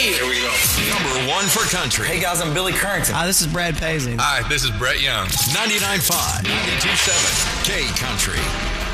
Here we go. Number 1 for country. Hey guys, I'm Billy Currington. Hi, this is Brad Paisley. Hi, this is Brett Young. 99.5, 92.7, K Country.